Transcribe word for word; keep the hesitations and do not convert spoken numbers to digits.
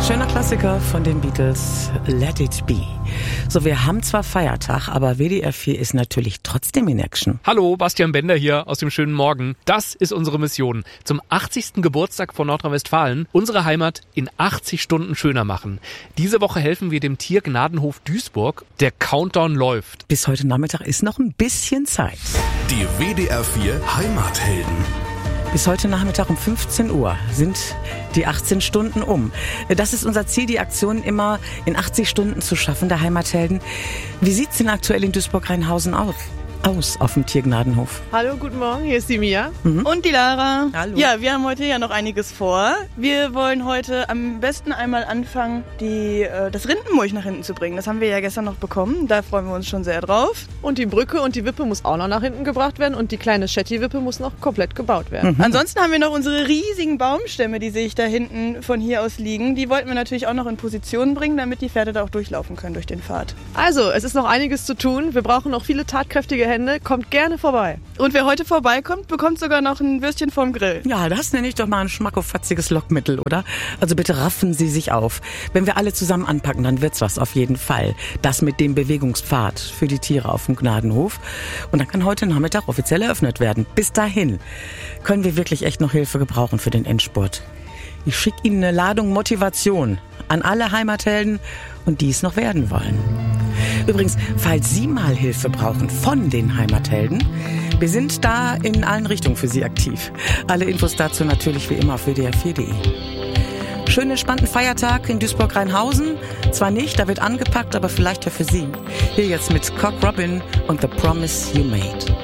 schöner Klassiker von den Beatles, Let It Be. So, wir haben zwar Feiertag, aber W D R vier ist natürlich trotzdem in Action. Hallo, Bastian Bender hier aus dem schönen Morgen. Das ist unsere Mission. Zum achtzigsten Geburtstag von Nordrhein-Westfalen unsere Heimat in achtzig Stunden schöner machen. Diese Woche helfen wir dem Tiergnadenhof Duisburg. Der Countdown läuft. Bis heute Nachmittag ist noch ein bisschen Zeit. Die W D R vier Heimathelden. Bis heute Nachmittag um fünfzehn Uhr sind die achtzehn Stunden um. Das ist unser Ziel, die Aktion immer in achtzig Stunden zu schaffen, der Heimathelden. Wie sieht's denn aktuell in Duisburg-Rheinhausen aus? aus auf dem Tiergnadenhof? Hallo, guten Morgen, hier ist die Mia. Mhm. Und die Lara. Hallo. Ja, wir haben heute ja noch einiges vor. Wir wollen heute am besten einmal anfangen, die, äh, das Rindenmulch nach hinten zu bringen. Das haben wir ja gestern noch bekommen, da freuen wir uns schon sehr drauf. Und die Brücke und die Wippe muss auch noch nach hinten gebracht werden und die kleine Shetty-Wippe muss noch komplett gebaut werden. Mhm. Ansonsten haben wir noch unsere riesigen Baumstämme, die sehe ich da hinten von hier aus liegen. Die wollten wir natürlich auch noch in Position bringen, damit die Pferde da auch durchlaufen können durch den Pfad. Also, es ist noch einiges zu tun. Wir brauchen noch viele tatkräftige Hände. Kommt gerne vorbei. Und wer heute vorbeikommt, bekommt sogar noch ein Würstchen vom Grill. Ja, das nenne ich doch mal ein schmackofatziges Lockmittel, oder? Also bitte raffen Sie sich auf. Wenn wir alle zusammen anpacken, dann wird's was auf jeden Fall. Das mit dem Bewegungspfad für die Tiere auf dem Gnadenhof. Und dann kann heute Nachmittag offiziell eröffnet werden. Bis dahin können wir wirklich echt noch Hilfe gebrauchen für den Endspurt. Ich schicke Ihnen eine Ladung Motivation an alle Heimathelden und die es noch werden wollen. Übrigens, falls Sie mal Hilfe brauchen von den Heimathelden, wir sind da in allen Richtungen für Sie aktiv. Alle Infos dazu natürlich wie immer auf w d r vier punkt de. Schönen, entspannten Feiertag in Duisburg-Rheinhausen. Zwar nicht, da wird angepackt, aber vielleicht ja für Sie. Hier jetzt mit Cock Robin und The Promise You Made.